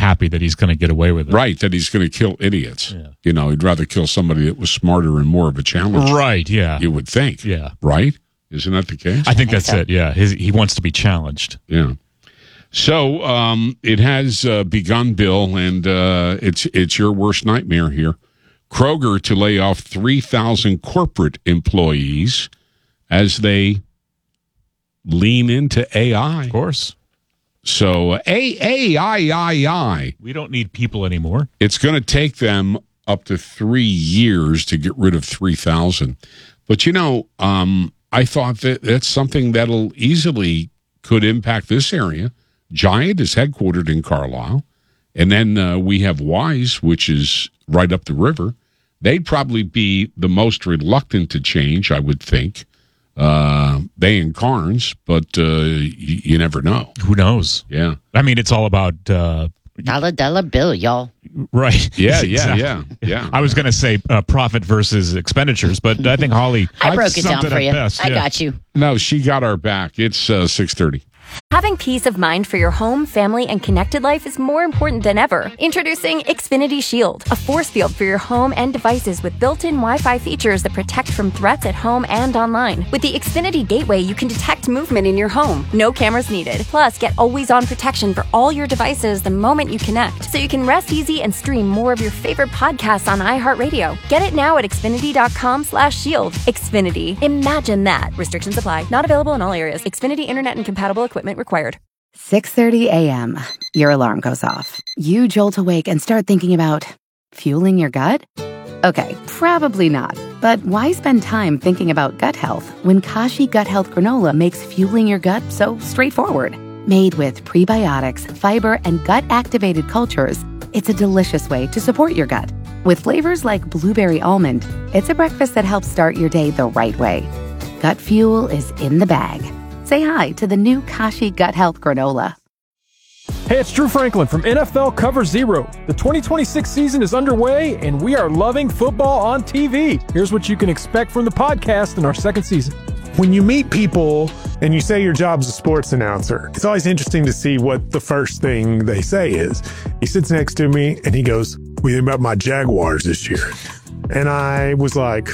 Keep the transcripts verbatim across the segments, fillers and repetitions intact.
happy that he's going to get away with it. Right, that he's going to kill idiots. Yeah. You know, he'd rather kill somebody that was smarter and more of a challenge. Right, yeah. You would think. Yeah. Right? Isn't that the case? I think that's it, yeah. His, he wants to be challenged. Yeah. So um, it has uh, begun, Bill, and uh, it's it's your worst nightmare here. Kroger to lay off three thousand corporate employees as they lean into A I. Of course. So uh, A A I I I. We don't need people anymore. It's going to take them up to three years to get rid of three thousand. But, you know, um, I thought that that's something that'll easily could impact this area. Giant is headquartered in Carlisle. And then uh, we have Wise, which is right up the river. They'd probably be the most reluctant to change, I would think. Uh, they and Carnes, but uh, you, you never know. Who knows? Yeah. I mean, it's all about... Uh, dollar, dollar bill, y'all. Right. Yeah, Exactly. yeah, yeah, yeah. I was going to say uh, profit versus expenditures, but I think Holly... I broke it down summed for up you. best, I yeah. got you. No, she got our back. It's uh, six thirty. Having peace of mind for your home, family, and connected life is more important than ever. Introducing Xfinity Shield, a force field for your home and devices with built-in Wi-Fi features that protect from threats at home and online. With the Xfinity Gateway, you can detect movement in your home. No cameras needed. Plus, get always-on protection for all your devices the moment you connect, so you can rest easy and stream more of your favorite podcasts on iHeartRadio. Get it now at Xfinity.com slash shield. Xfinity. Imagine that. Restrictions apply. Not available in all areas. Xfinity Internet and compatible equipment required. six thirty a.m. Your alarm goes off. You jolt awake and start thinking about fueling your gut? Okay, probably not. But why spend time thinking about gut health when Kashi Gut Health Granola makes fueling your gut so straightforward? Made with prebiotics, fiber, and gut-activated cultures, it's a delicious way to support your gut. With flavors like blueberry almond, it's a breakfast that helps start your day the right way. Gut fuel is in the bag. Say hi to the new Kashi Gut Health Granola. Hey, it's Drew Franklin from N F L Cover Zero. The twenty twenty-six season is underway, and we are loving football on T V. Here's what you can expect from the podcast in our second season. When you meet people and you say your job's a sports announcer, it's always interesting to see what the first thing they say is. He sits next to me, and he goes, "What do you think about my Jaguars this year?" And I was like,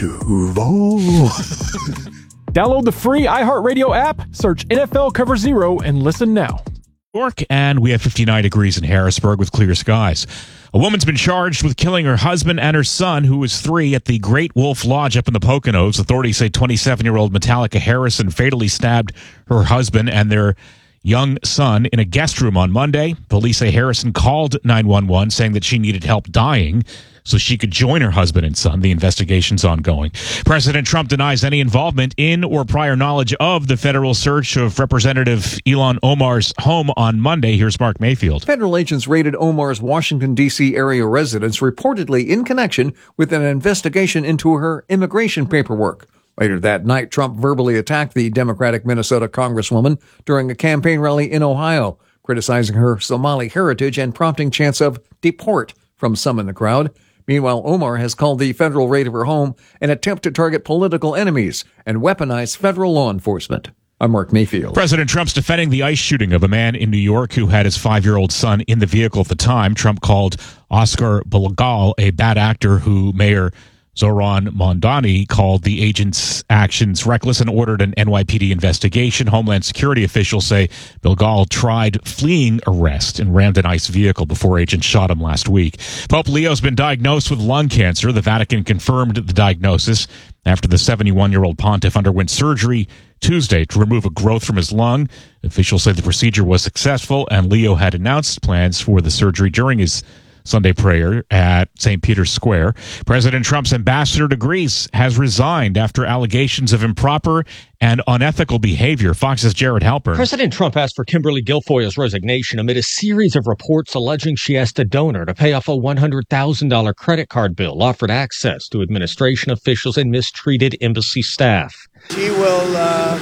Duval. Download the free iHeartRadio app, search N F L Cover Zero, and listen now. York, and we have fifty-nine degrees in Harrisburg with clear skies. A woman's been charged with killing her husband and her son, who was three, at the Great Wolf Lodge up in the Poconos. Authorities say twenty-seven-year-old Metallica Harrison fatally stabbed her husband and their young son in a guest room on Monday. Police say Harrison called nine one one saying that she needed help dying so she could join her husband and son. The investigation's ongoing. President Trump denies any involvement in or prior knowledge of the federal search of Representative Ilhan Omar's home on Monday. Here's Mark Mayfield. Federal agents raided Omar's Washington, D C area residence, reportedly in connection with an investigation into her immigration paperwork. Later that night, Trump verbally attacked the Democratic Minnesota Congresswoman during a campaign rally in Ohio, criticizing her Somali heritage and prompting chants of "deport" from some in the crowd. Meanwhile, Omar has called the federal raid of her home an attempt to target political enemies and weaponize federal law enforcement. I'm Mark Mayfield. President Trump's defending the ICE shooting of a man in New York who had his five-year-old son in the vehicle at the time. Trump called Oscar Bilgal a bad actor who Mayor Zoran Mondani called the agent's actions reckless and ordered an N Y P D investigation. Homeland Security officials say Bilgal tried fleeing arrest and rammed an ICE vehicle before agents shot him last week. Pope Leo's been diagnosed with lung cancer. The Vatican confirmed the diagnosis after the seventy-one-year-old pontiff underwent surgery Tuesday to remove a growth from his lung. Officials say the procedure was successful, and Leo had announced plans for the surgery during his Sunday prayer at Saint Peter's Square. President Trump's ambassador to Greece has resigned after allegations of improper and unethical behavior. Fox's Jared Halpern. President Trump asked for Kimberly Guilfoyle's resignation amid a series of reports alleging she asked a donor to pay off a one hundred thousand dollars credit card bill, offered access to administration officials, and mistreated embassy staff. She will uh,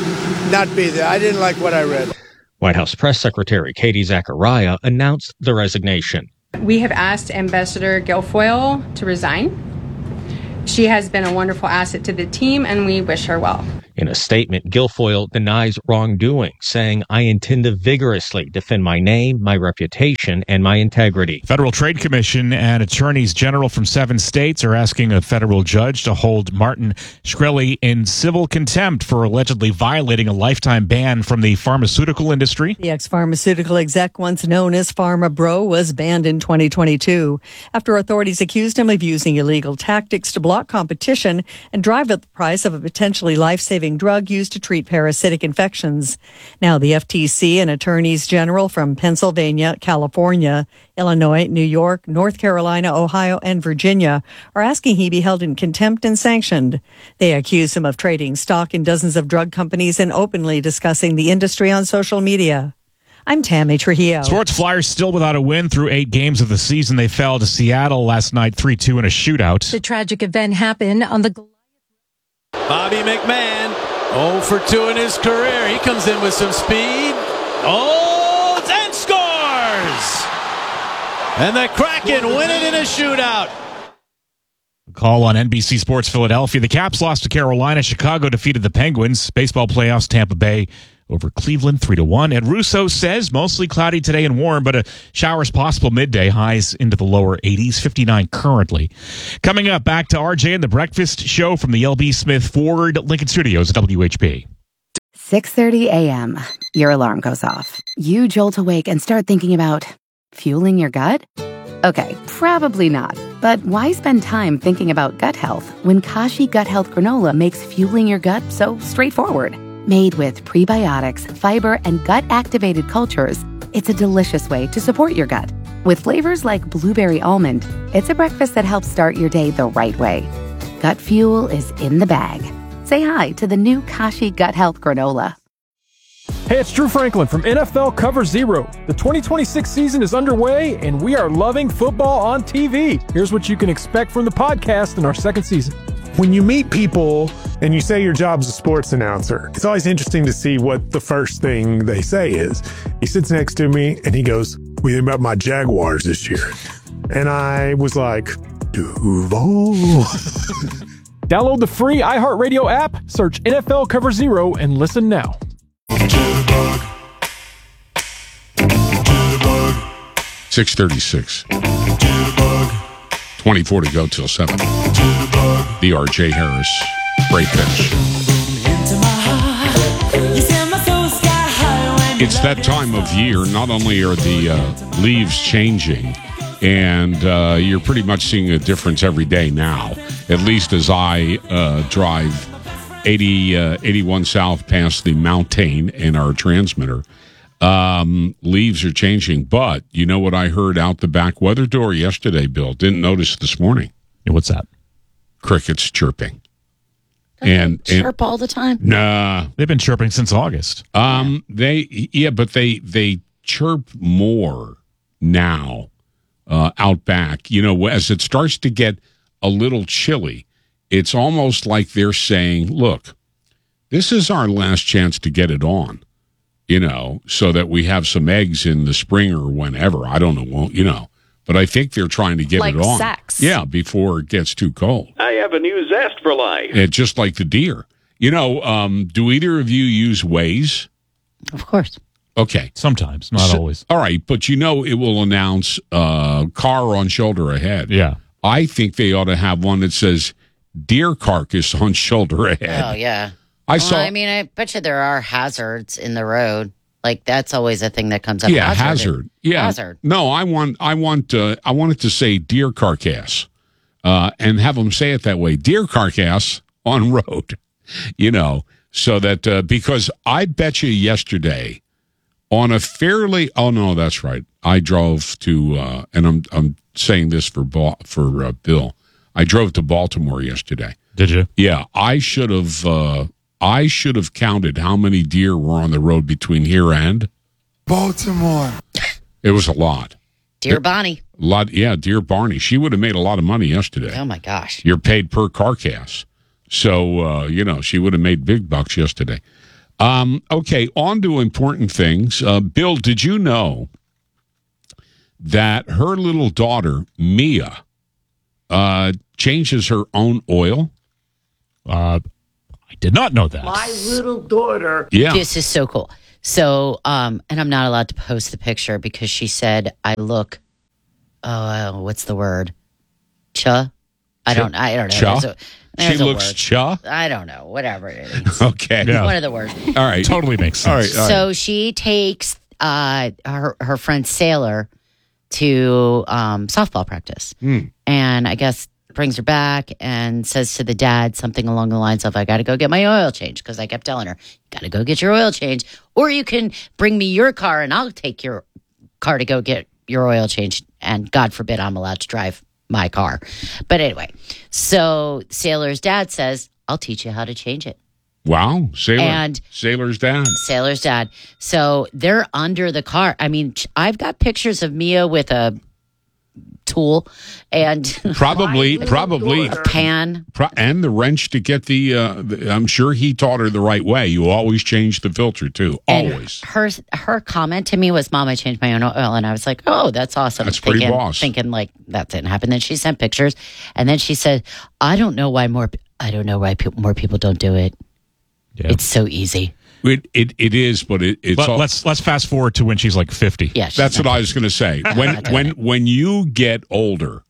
not be there. I didn't like what I read. White House Press Secretary Katie Zachariah announced the resignation. We have asked Ambassador Guilfoyle to resign. She has been a wonderful asset to the team, and we wish her well. In a statement, Guilfoyle denies wrongdoing, saying, I intend to vigorously defend my name, my reputation, and my integrity. Federal Trade Commission and attorneys general from seven states are asking a federal judge to hold Martin Shkreli in civil contempt for allegedly violating a lifetime ban from the pharmaceutical industry. The ex-pharmaceutical exec, once known as Pharma Bro, was banned in twenty twenty-two after authorities accused him of using illegal tactics to block competition and drive up the price of a potentially life-saving drug used to treat parasitic infections. Now, the F T C and attorneys general from Pennsylvania, California, Illinois, New York, North Carolina, Ohio, and Virginia are asking he be held in contempt and sanctioned. They accuse him of trading stock in dozens of drug companies and openly discussing the industry on social media. I'm Tammy Trujillo. Sports Flyers still without a win through eight games of the season. They fell to Seattle last night three two in a shootout. The tragic event happened on the... Bobby McMahon, oh for two in his career. He comes in with some speed. Oh, and scores! And the Kraken win it in a shootout. Call on N B C Sports Philadelphia. The Caps lost to Carolina. Chicago defeated the Penguins. Baseball playoffs, Tampa Bay over Cleveland three to one. Ed Russo says mostly cloudy today and warm, but a shower's possible midday. Highs into the lower eighties, fifty-nine currently. Coming up, back to R J and the Breakfast Show from the L B Smith Ford Lincoln Studios at W H P. six thirty a.m. Your alarm goes off. You jolt awake and start thinking about fueling your gut? Okay, probably not. But why spend time thinking about gut health when Kashi Gut Health Granola makes fueling your gut so straightforward? Made with prebiotics, fiber, and gut-activated cultures, it's a delicious way to support your gut. With flavors like blueberry almond, it's a breakfast that helps start your day the right way. Gut fuel is in the bag. Say hi to the new Kashi Gut Health Granola. Hey, it's Drew Franklin from N F L Cover Zero. The twenty twenty-six season is underway, and we are loving football on T V. Here's what you can expect from the podcast in our second season. When you meet people and you say your job's a sports announcer, it's always interesting to see what the first thing they say is. He sits next to me and he goes, "What do you think about my Jaguars this year?" And I was like, Duval. Download the free iHeartRadio app, search N F L Cover Zero, and listen now. six thirty-six. twenty-four to go till seven. The R J Harris Break Bench. It's that time of year. Not only are the uh, leaves changing, and uh, you're pretty much seeing a difference every day now, at least as I uh, drive eighty, uh, eighty-one South past the mountain in our transmitter. Um, leaves are changing, but you know what I heard out the back weather door yesterday, Bill? Didn't notice this morning. Yeah, what's that? Crickets chirping. Doesn't And, they chirp and all the time? Nah. They've been chirping since August. Um, they yeah, but they they chirp more now uh, out back. You know, as it starts to get a little chilly, it's almost like they're saying, "Look, this is our last chance to get it on." You know, so that we have some eggs in the spring or whenever. I don't know, won't you know? But I think they're trying to get like it on. sex. Yeah, before it gets too cold. I have a new zest for life. And just like the deer. You know, um, do either of you use Waze? Of course. Okay. Sometimes, not So- always. All right, but you know it will announce uh, car on shoulder ahead. Yeah. I think they ought to have one that says deer carcass on shoulder ahead. Oh, yeah. I well, saw. I mean, I bet you there are hazards in the road. Like, that's always a thing that comes up. Yeah, hazard. Yeah, Hazard. No, I want, I want, uh, I want it to say deer carcass, uh, and have them say it that way: deer carcass on road. You know, so that uh, because I bet you yesterday on a fairly. Oh no, that's right. I drove to, uh, and I'm I'm saying this for Ba- for uh, Bill. I drove to Baltimore yesterday. Did you? Yeah, I should have. Uh, I should have counted how many deer were on the road between here and Baltimore. It was a lot. Dear Bonnie. A lot, yeah, dear Barney. She would have made a lot of money yesterday. Oh, my gosh. You're paid per carcass. So, uh, you know, she would have made big bucks yesterday. Um, okay, on to important things. Uh, Bill, did you know that her little daughter, Mia, uh, changes her own oil? Uh, I did not know that. My little daughter. Yeah. This is so cool. So, um, and I'm not allowed to post the picture because she said I look, oh, what's the word? Cha? I don't, I don't know. Cha? There's a- there's She a looks word. cha? I don't know. Whatever it is. Okay. Yeah. One of the words. All right. Totally makes sense. All right. All So right. she takes uh, her her friend Sailor to um, softball practice, Hmm. and I guess brings her back and says to the dad something along the lines of, "I got to go get my oil change," because I kept telling her, "You got to go get your oil change, or you can bring me your car and I'll take your car to go get your oil change." And God forbid I'm allowed to drive my car. But anyway, so Sailor's dad says, "I'll teach you how to change it." Wow. Sailor. And- Sailor's dad. Sailor's dad. So they're under the car. I mean, I've got pictures of Mia with a tool and Probably, probably. a pan. Pro- and the wrench to get the, uh, the, I'm sure he taught her the right way. You always change the filter too. And Always. her her comment to me was, "Mom, I changed my own oil," and I was like, "Oh, that's awesome." That's pretty thinking, boss. Thinking like that didn't happen. Then she sent pictures, and then she said, "I don't know why more. I don't know why pe- more people don't do it. Yeah. It's so easy." It, it, it is, but it, it's Let, all, let's let's fast forward to when she's like fifty. Yeah, she's that's not- what I was going to say. When, when, when you get older,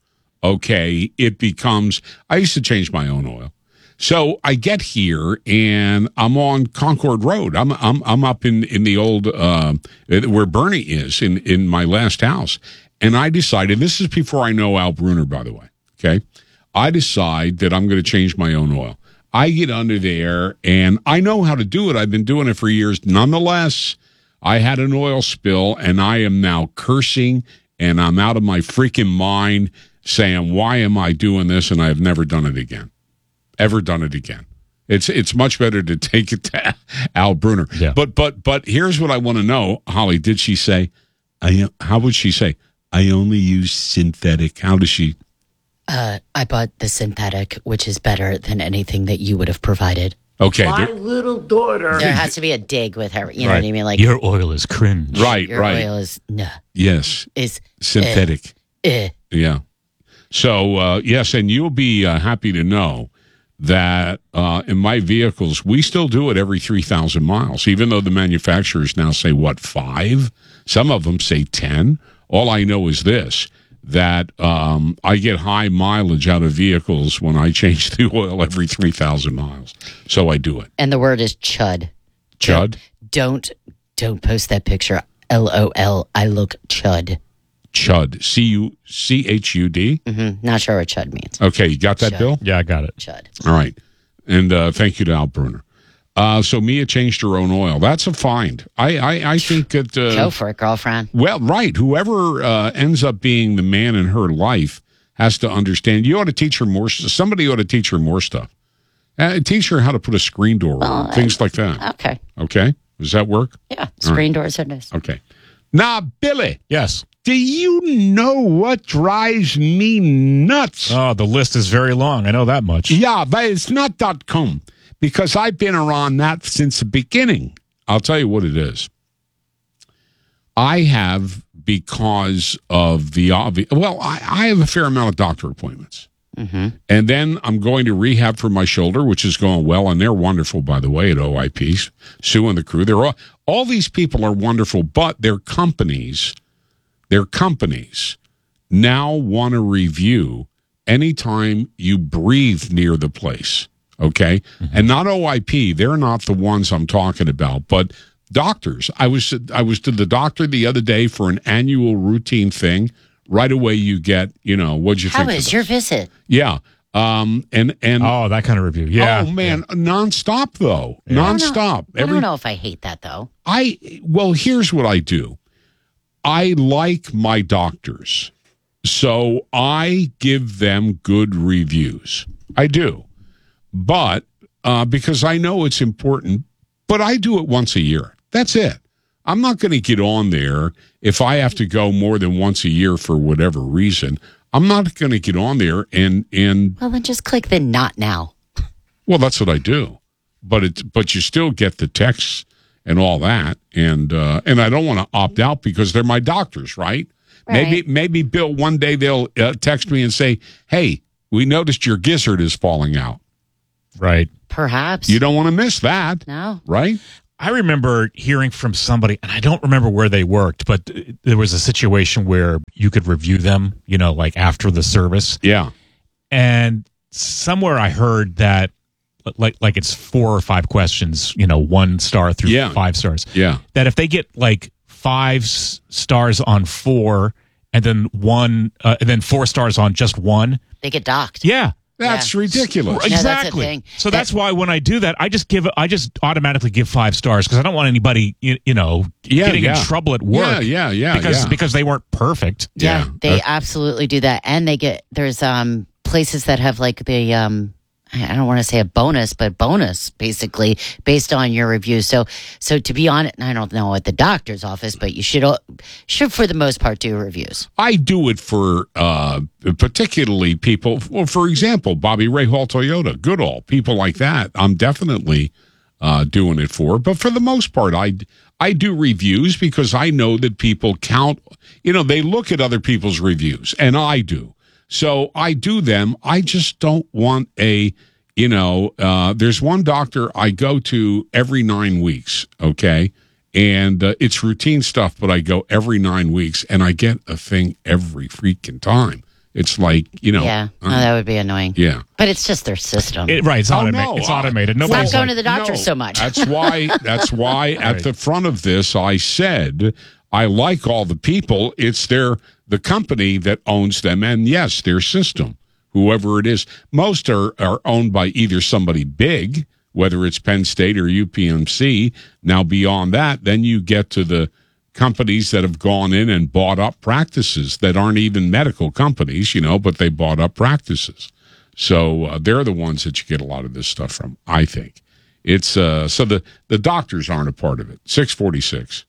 okay, it becomes, I used to change my own oil. So I get here and I'm on Concord Road. I'm I'm I'm up in in the old uh, where Bernie is in in my last house, and I decided, this is before I know Al Bruner, by the way. Okay, I decide that I'm going to change my own oil. I get under there and I know how to do it. I've been doing it for years. Nonetheless, I had an oil spill and I am now cursing and I'm out of my freaking mind saying, why am I doing this? And I have never done it again. Ever done it again. It's it's much better to take it to Al Bruner. Yeah. But but but here's what I want to know, Holly. Did she say, I how would she say, I only use synthetic? How does she? Uh, I bought the synthetic, which is better than anything that you would have provided. Okay. My there- little daughter. There has to be a dig with her. You know Right. what I mean? Like Your oil is cringe. right, your right. oil is no Yes. is Synthetic. eh. Yeah. So, uh, yes, and you'll be uh, happy to know that uh, in my vehicles, we still do it every three thousand miles, even though the manufacturers now say, what, five? Some of them say ten. All I know is this, that um, I get high mileage out of vehicles when I change the oil every three thousand miles. So I do it. And the word is chud. Chud? Don't don't post that picture. L O L. I look chud. Chud. C U C H U D? Mm-hmm. Not sure what chud means. Okay, you got that, Chud. Bill? Yeah, I got it. Chud. All right. And uh, thank you to Al Bruner. Uh, so Mia changed her own oil. That's a find. I, I, I think that... Uh, Go for it, girlfriend. well, right. Whoever uh, ends up being the man in her life has to understand. You ought to teach her more. Somebody ought to teach her more stuff. Uh, teach her how to put a screen door on, Well, things like that. Okay. Okay? Does that work? Yeah. Screen doors are nice. Okay. Now, Billy, Yes. do you know what drives me nuts? Oh, the list is very long. I know that much. Yeah, but it's not dot com because I've been around that since the beginning. I'll tell you what it is. I have, because of the obvious, well, I, I have a fair amount of doctor appointments. Mm-hmm. And then I'm going to rehab for my shoulder, which is going well. And they're wonderful, by the way, at O I P. Sue and the crew. They're all, all these people are wonderful, but their companies, their companies now want to review anytime you breathe near the place. Okay. Mm-hmm. And not O I P. They're not the ones I'm talking about, but doctors. I was, I was to the doctor the other day for an annual routine thing. Right away, you get, you know, what'd you How think? was of this? your visit? Yeah. Um, and, and, Oh, that kind of review. Yeah. oh man, nonstop though. I don't know- Nonstop. I don't know if I hate that though. I, well, here's what I do. I like my doctors. So I give them good reviews. I do. But, uh, because I know it's important, but I do it once a year. That's it. I'm not going to get on there if I have to go more than once a year for whatever reason. I'm not going to get on there and, and, Well, then just click the not now. well, that's what I do. But it's, but you still get the texts and all that. And, uh, and I don't want to opt out because they're my doctors, right? Right. Maybe, maybe Bill, one day they'll uh, text me and say, hey, we noticed your gizzard is falling out. Right. Perhaps. You don't want to miss that. No. Right? I remember hearing from somebody, and I don't remember where they worked, but there was a situation where you could review them, you know, like after the service. Yeah. And somewhere I heard that, like, like it's four or five questions, you know, one star through Yeah. five stars. Yeah. That if they get like five s- stars on four, and then one, uh, and then four stars on just one, They get docked. yeah. That's Yeah. ridiculous. No, that's the Exactly. thing. So That- that's why when I do that, I just give, I just automatically give five stars because I don't want anybody, you, you know, Yeah, getting yeah. in trouble at work. Yeah, yeah, yeah, Because yeah. because they weren't perfect. Yeah, Yeah. they Uh, absolutely do that. And they get, there's um places that have like the, um I don't want to say a bonus, but bonus basically based on your review. So, so to be honest, I don't know at the doctor's office, but you should, should for the most part do reviews. I do it for uh, particularly people, well, for example, Bobby Ray Hall Toyota, Goodall, people like that. I'm definitely uh, doing it for. But for the most part, I, I do reviews because I know that people count, you know, they look at other people's reviews, and I do. So I do them. I just don't want a, you know, uh, there's one doctor I go to every nine weeks, okay? And uh, it's routine stuff, but I go every nine weeks, and I get a thing every freaking time. It's like, you know. Yeah, uh, no, that would be annoying. Yeah. But it's just their system. It, right. It's, Oh, automa- no, it's uh, automated. Stop Nobody's going like, to the doctor No, so much. That's why, that's why at Right. the front of this, I said, I like all the people. It's their, the company that owns them, and yes, their system. Whoever it is, most are, are owned by either somebody big, whether it's Penn State or U P M C. Now, beyond that, then you get to the companies that have gone in and bought up practices that aren't even medical companies, you know, but they bought up practices. So uh, they're the ones that you get a lot of this stuff from, I think. It's uh, so the, the doctors aren't a part of it. six forty-six.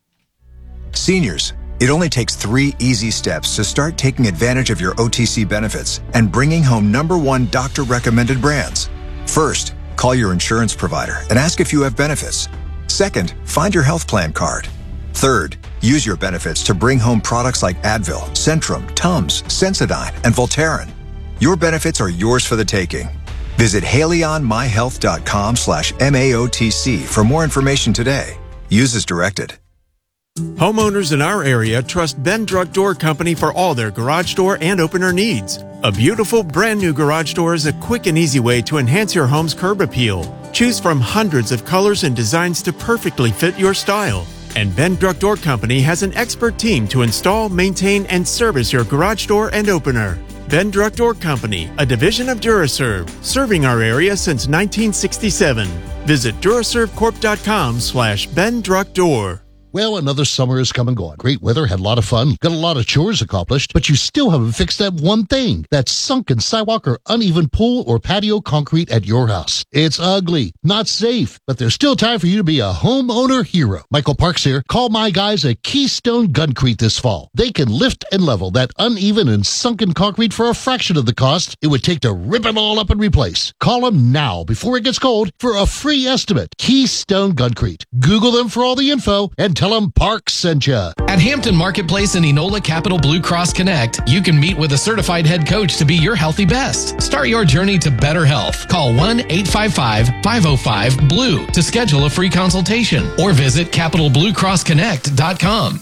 Seniors, it only takes three easy steps to start taking advantage of your O T C benefits and bringing home number one doctor-recommended brands. First, call your insurance provider and ask if you have benefits. Second, find your health plan card. Third, use your benefits to bring home products like Advil, Centrum, Tums, Sensodyne, and Voltaren. Your benefits are yours for the taking. Visit haleyonmyhealth.com slash MAOTC for more information today. Use as directed. Homeowners in our area trust Ben Drug Door Company for all their garage door and opener needs. A beautiful, brand new garage door is a quick and easy way to enhance your home's curb appeal. Choose from hundreds of colors and designs to perfectly fit your style. And Ben Drug Door Company has an expert team to install, maintain, and service your garage door and opener. Ben Drug Door Company, a division of Duraserve, serving our area since nineteen sixty-seven. Visit duraservecorp.com slash Ben Drug Door. Well, another summer has come and gone. Great weather, had a lot of fun, got a lot of chores accomplished, but you still haven't fixed that one thing, that sunken sidewalk or uneven pool or patio concrete at your house. It's ugly, not safe, but there's still time for you to be a homeowner hero. Michael Parks here. Call my guys at Keystone Guncrete this fall. They can lift and level that uneven and sunken concrete for a fraction of the cost it would take to rip it all up and replace. Call them now before it gets cold for a free estimate. Keystone Guncrete. Google them for all the info and tell them Parks sent you. At Hampton Marketplace and Enola Capital Blue Cross Connect, you can meet with a certified head coach to be your healthy best. Start your journey to better health. Call one eight five five, five oh five, B L U E to schedule a free consultation or visit capital blue cross connect dot com.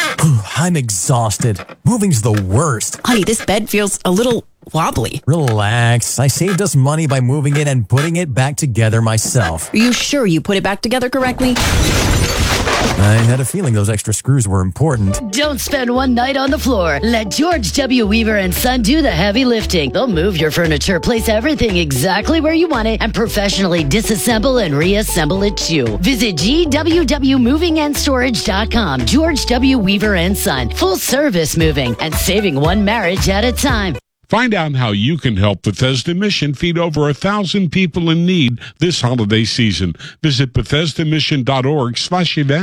I'm exhausted. Moving's the worst. Honey, this bed feels a little wobbly. Relax. I saved us money by moving it and putting it back together myself. Are you sure you put it back together correctly? I had a feeling those extra screws were important. Don't spend one night on the floor. Let George W. Weaver and Son do the heavy lifting. They'll move your furniture, place everything exactly where you want it, and professionally disassemble and reassemble it too. Visit G W W moving and storage dot com. George W. Weaver and Son. Full service moving and saving one marriage at a time. Find out how you can help Bethesda Mission feed over a thousand people in need this holiday season. Visit bethesda mission dot org slash events.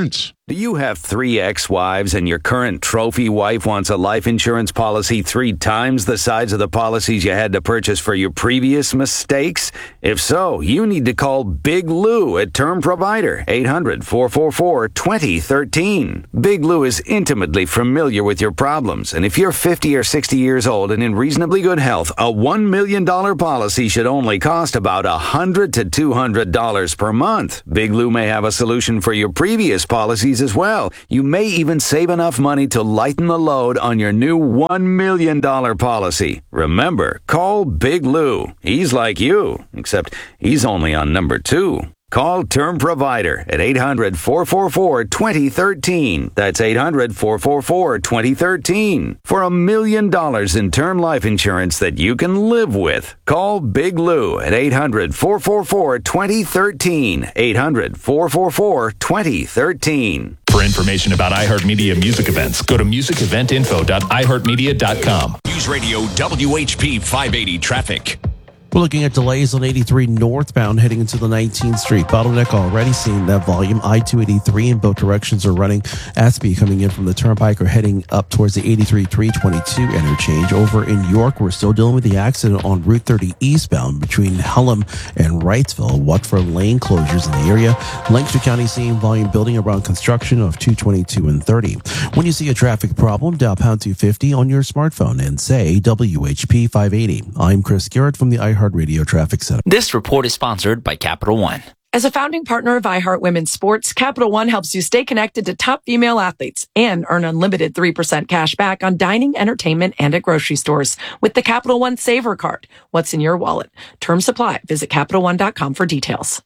Do you have three ex-wives and your current trophy wife wants a life insurance policy three times the size of the policies you had to purchase for your previous mistakes? If so, you need to call Big Lou at Term Provider, eight hundred, four four four, two zero one three. Big Lou is intimately familiar with your problems, and if you're fifty or sixty years old and in reasonably good health, a one million dollars policy should only cost about one hundred to two hundred dollars per month. Big Lou may have a solution for your previous policies as well. You may even save enough money to lighten the load on your new one million dollars policy. Remember, call Big Lou. He's like you, except he's only on number two. Call Term Provider at eight hundred, four four four, two zero one three. That's eight hundred, four four four, two zero one three. For a million dollars in term life insurance that you can live with. Call Big Lou at eight hundred, four four four, two zero one three. eight hundred, four four four, two zero one three. For information about iHeartMedia music events, go to music event info dot i heart media dot com. News Radio W H P five eighty traffic. We're looking at delays on eighty-three northbound heading into the nineteenth Street. Bottleneck already seeing that volume. I two eighty-three in both directions are running. Aspie coming in from the Turnpike are heading up towards the eighty-three three twenty-two interchange. Over in York, we're still dealing with the accident on Route thirty eastbound between Hellam and Wrightsville. Watch for lane closures in the area. Lancaster County seeing volume building around construction of two twenty-two and thirty. When you see a traffic problem, dial pound two fifty on your smartphone and say W H P five eighty. I'm Chris Garrett from the iHeart Radio Traffic Center. This report is sponsored by Capital One. As a founding partner of iHeart Women's Sports, Capital One helps you stay connected to top female athletes and earn unlimited three percent cash back on dining, entertainment, and at grocery stores with the Capital One Saver Card. What's in your wallet? Terms supply. Visit Capital One dot com for details.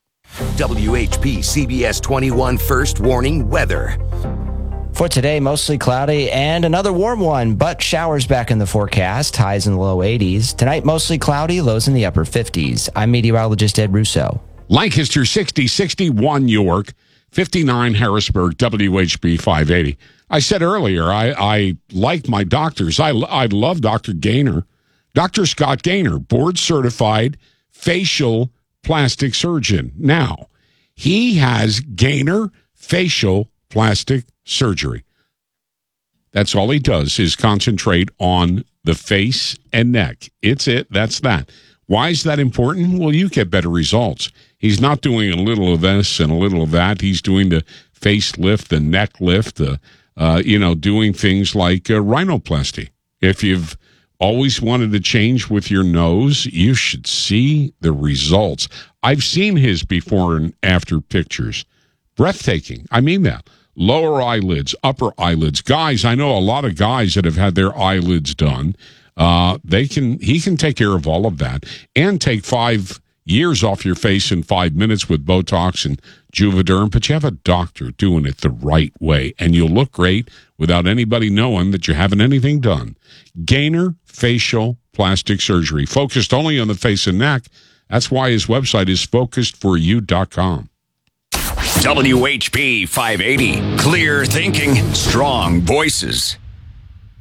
W H P C B S twenty-one First Warning Weather. For today, mostly cloudy and another warm one, but showers back in the forecast, highs in the low eighties. Tonight, mostly cloudy, lows in the upper fifties. I'm meteorologist Ed Russo. Lancaster sixty, sixty-one York, fifty-nine Harrisburg, W H B five eighty. I said earlier, I, I like my doctors. I, I love Doctor Gaynor. Doctor Scott Gaynor, board certified facial plastic surgeon. Now, he has Gaynor facial plastic surgery. That's all he does is concentrate on the face and neck. It's it. That's that. Why is that important? Well, you get better results. He's not doing a little of this and a little of that. He's doing the face lift, the neck lift, the, uh, you know, doing things like uh, rhinoplasty. If you've always wanted to change with your nose, you should see the results. I've seen his before and after pictures. Breathtaking. I mean that. Lower eyelids, upper eyelids. Guys, I know a lot of guys that have had their eyelids done. Uh, they can. He can take care of all of that and take five years off your face in five minutes with Botox and Juvederm. But you have a doctor doing it the right way, and you'll look great without anybody knowing that you haven't anything done. Gaynor Facial Plastic Surgery, focused only on the face and neck. That's why his website is focused for you dot com. W H P five eighty. Clear thinking, strong voices.